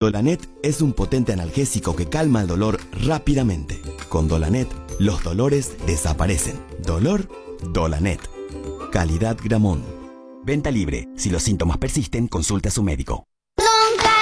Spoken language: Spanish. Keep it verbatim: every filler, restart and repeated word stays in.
Dolanet es un potente analgésico que calma el dolor rápidamente. Con Dolanet, los dolores desaparecen. Dolor, Dolanet. Calidad Gramón. Venta libre. Si los síntomas persisten, consulte a su médico.